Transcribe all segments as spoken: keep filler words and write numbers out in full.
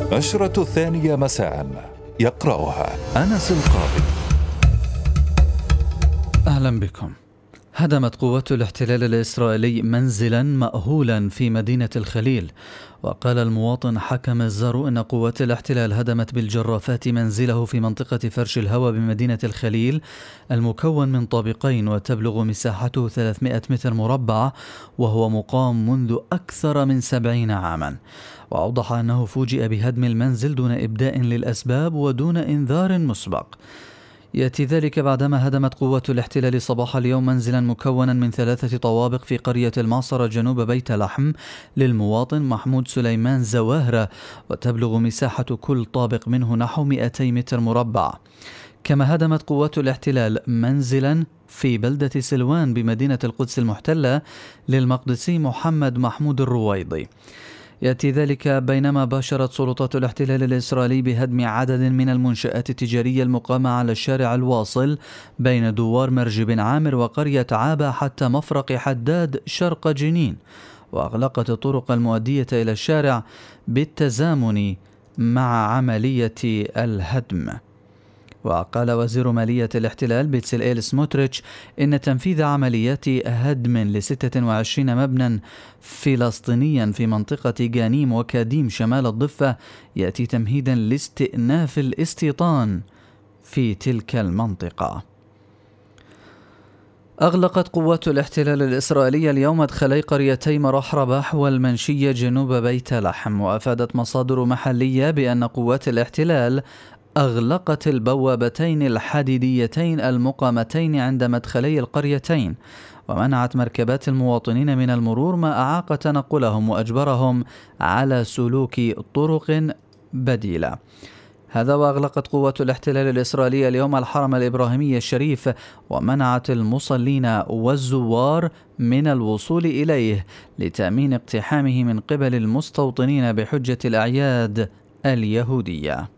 عشرة الثانية مساء، يقرأها أنس القاضي. أهلا بكم. هدمت قوات الاحتلال الإسرائيلي منزلا مأهولا في مدينة الخليل، وقال المواطن حكم الزارو أن قوات الاحتلال هدمت بالجرافات منزله في منطقة فرش الهوى بمدينة الخليل، المكون من طابقين وتبلغ مساحته ثلاثمائة متر مربع، وهو مقام منذ أكثر من سبعين عاما. وأوضح أنه فوجئ بهدم المنزل دون إبداء للأسباب ودون إنذار مسبق. يأتي ذلك بعدما هدمت قوات الاحتلال صباح اليوم منزلا مكونا من ثلاثة طوابق في قرية المعصرة جنوب بيت لحم للمواطن محمود سليمان زواهرة، وتبلغ مساحة كل طابق منه نحو مئتي متر مربع. كما هدمت قوات الاحتلال منزلا في بلدة سلوان بمدينة القدس المحتلة للمقدسي محمد محمود الرويضي. يأتي ذلك بينما باشرت سلطات الاحتلال الإسرائيلي بهدم عدد من المنشآت التجارية المقامة على الشارع الواصل بين دوار مرج بن عامر وقرية عابة حتى مفرق حداد شرق جنين، وأغلقت الطرق المؤدية إلى الشارع بالتزامن مع عملية الهدم. وقال وزير مالية الاحتلال بتسلئيل سموتريتش إن تنفيذ عمليات هدم لستة وعشرين مبنى فلسطينيا في منطقة جانيم وكاديم شمال الضفة يأتي تمهيدا لاستئناف الاستيطان في تلك المنطقة. أغلقت قوات الاحتلال الإسرائيلي اليوم مدخلي قريتي مراح رباح والمنشية جنوب بيت لحم، وأفادت مصادر محلية بأن قوات الاحتلال أغلقت البوابتين الحديديتين المقامتين عند مدخلي القريتين، ومنعت مركبات المواطنين من المرور، ما أعاق تنقلهم وأجبرهم على سلوك طرق بديلة. هذا وأغلقت قوات الاحتلال الإسرائيلي اليوم الحرم الإبراهيمي الشريف، ومنعت المصلين والزوار من الوصول إليه لتأمين اقتحامه من قبل المستوطنين بحجة الأعياد اليهودية.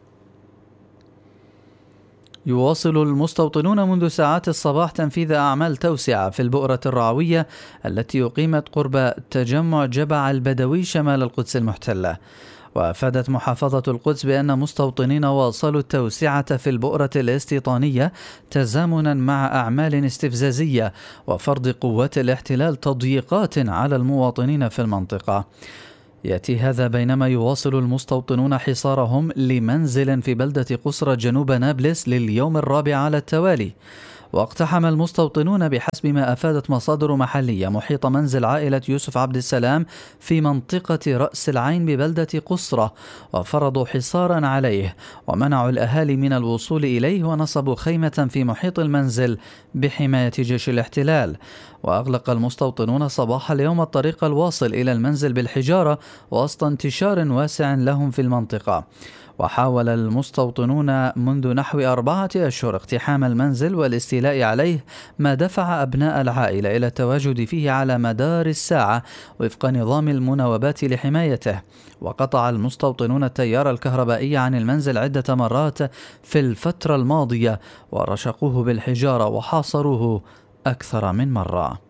يواصل المستوطنون منذ ساعات الصباح تنفيذ أعمال توسعة في البؤرة الرعوية التي أقيمت قرب تجمع جبع البدوي شمال القدس المحتلة. وأفادت محافظة القدس بأن مستوطنين واصلوا التوسعة في البؤرة الاستيطانية تزامنا مع أعمال استفزازية وفرض قوات الاحتلال تضييقات على المواطنين في المنطقة. يأتي هذا بينما يواصل المستوطنون حصارهم لمنزل في بلدة قصرة جنوب نابلس لليوم الرابع على التوالي. واقتحم المستوطنون بحسب ما أفادت مصادر محلية محيط منزل عائلة يوسف عبد السلام في منطقة رأس العين ببلدة قصرة، وفرضوا حصارا عليه ومنعوا الأهالي من الوصول إليه، ونصبوا خيمة في محيط المنزل بحماية جيش الاحتلال. وأغلق المستوطنون صباح اليوم الطريق الواصل إلى المنزل بالحجارة وسط انتشار واسع لهم في المنطقة. وحاول المستوطنون منذ نحو أربعة أشهر اقتحام المنزل والاستيلاء عليه، ما دفع أبناء العائلة إلى التواجد فيه على مدار الساعة وفق نظام المناوبات لحمايته. وقطع المستوطنون التيار الكهربائي عن المنزل عدة مرات في الفترة الماضية، ورشقوه بالحجارة وحاصروه أكثر من مرة.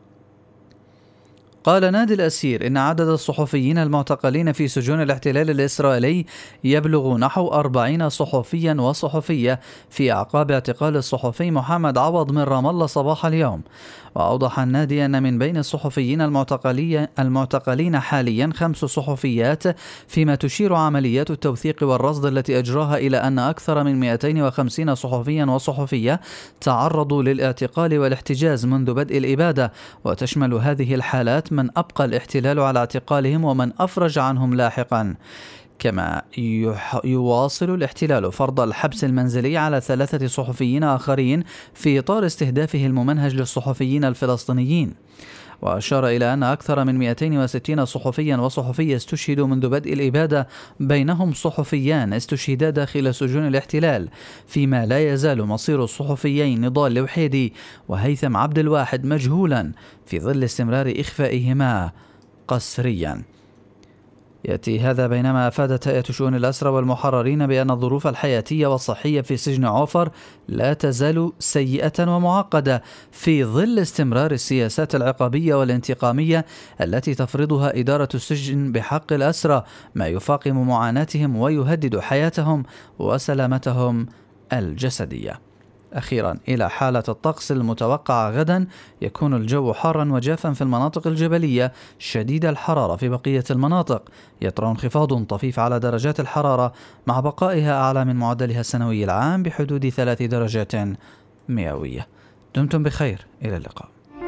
قال نادي الأسير إن عدد الصحفيين المعتقلين في سجون الاحتلال الإسرائيلي يبلغ نحو أربعين صحفيا وصحفية في أعقاب اعتقال الصحفي محمد عوض من رام الله صباح اليوم. وأوضح النادي أن من بين الصحفيين المعتقلين حاليا خمس صحفيات، فيما تشير عمليات التوثيق والرصد التي أجراها إلى أن أكثر من مئتين وخمسين صحفيا وصحفية تعرضوا للاعتقال والاحتجاز منذ بدء الإبادة، وتشمل هذه الحالات من أبقى الاحتلال على اعتقالهم ومن أفرج عنهم لاحقا. كما يواصل الاحتلال فرض الحبس المنزلي على ثلاثة صحفيين آخرين في إطار استهدافه الممنهج للصحفيين الفلسطينيين. وأشار إلى أن أكثر من مئتين وستين صحفيا وصحفية استشهدوا منذ بدء الإبادة، بينهم صحفيان استشهدا داخل سجون الاحتلال، فيما لا يزال مصير الصحفيين نضال الوحيدي وهيثم عبد الواحد مجهولا في ظل استمرار إخفائهما قسريا. يأتي هذا بينما أفادت هيئة شؤون الأسرى والمحررين بأن الظروف الحياتية والصحية في سجن عوفر لا تزال سيئة ومعقدة في ظل استمرار السياسات العقابية والانتقامية التي تفرضها إدارة السجن بحق الأسرى، ما يفاقم معاناتهم ويهدد حياتهم وسلامتهم الجسدية. أخيرا إلى حالة الطقس المتوقعة غدا، يكون الجو حارا وجافا في المناطق الجبلية شديد الحرارة في بقية المناطق، يطرأ انخفاض طفيف على درجات الحرارة مع بقائها أعلى من معدلها السنوي العام بحدود ثلاث درجات مئوية. دمتم بخير، إلى اللقاء.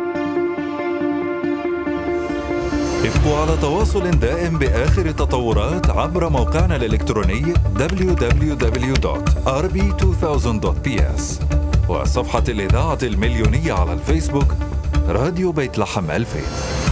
ابقوا على تواصل دائم بآخر التطورات عبر موقعنا الإلكتروني دبليو دبليو دبليو دوت آر بي ألفين دوت بي إس وصفحة الإذاعة المليونية على الفيسبوك راديو بيت لحم ألفين.